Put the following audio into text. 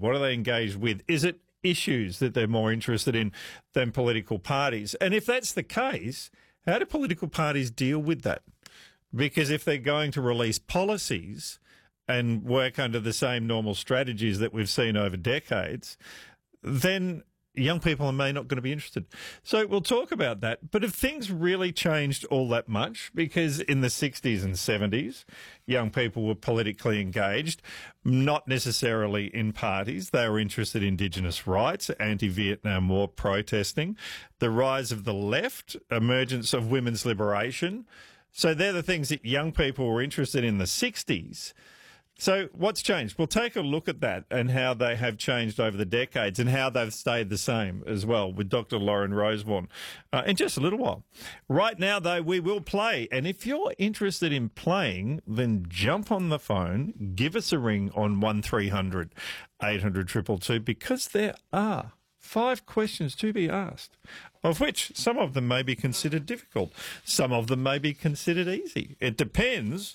What are they engaged with? Is it issues that they're more interested in than political parties? And if that's the case, how do political parties deal with that? Because if they're going to release policies and work under the same normal strategies that we've seen over decades, then young people may not going to be interested. So we'll talk about that. But have things really changed all that much? Because in the 60s and 70s, young people were politically engaged, not necessarily in parties. They were interested in Indigenous rights, anti-Vietnam War protesting, the rise of the left, emergence of women's liberation. So they're the things that young people were interested in the 60s. So what's changed? We'll take a look at that and how they have changed over the decades and how they've stayed the same as well with Dr. Lauren Rosewarne in just a little while. Right now, though, we will play. And if you're interested in playing, then jump on the phone, give us a ring on 1300 800 222 because there are 5 questions to be asked, of which some of them may be considered difficult. Some of them may be considered easy. It depends